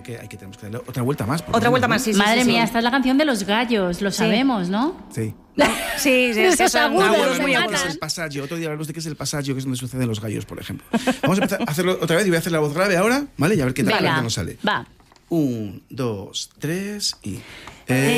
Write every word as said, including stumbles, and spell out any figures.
que, hay que tenemos que darle otra vuelta más. Otra vuelta más, sí, sí. Madre sí, mía, sí. esta es la canción de los gallos, lo Sí. sabemos, ¿no? Sí. Sí, sí, sí, son agudos, agudos me muy ¿Qué agudos. es el pasaggio? Otro día hablamos de qué es el pasaggio, que es donde suceden los gallos, por ejemplo. Vamos a empezar a hacerlo otra vez y voy a hacer la voz grave ahora, ¿vale? Y a ver qué tal Venga, nos sale. va. Un, dos, tres y...